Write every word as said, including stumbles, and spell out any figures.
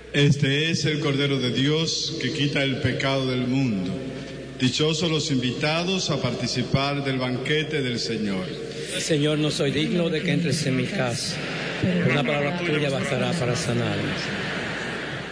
Este es el Cordero de Dios que quita el pecado del mundo. Dichosos los invitados a participar del banquete del Señor. Señor, no soy digno de que entres en mi casa, pero una palabra tuya bastará para sanarme.